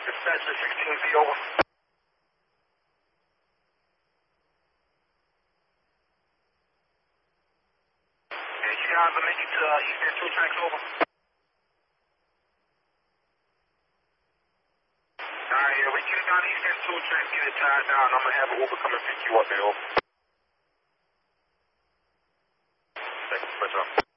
Dispatcher 16Z, over. Yeah, you guys are making to Eastern 2 tracks, over. Alright, yeah, we get it down to Eastern 2 tracks, get it tied down. I'm gonna have an Uber come and pick you up there, over. Thanks, much up.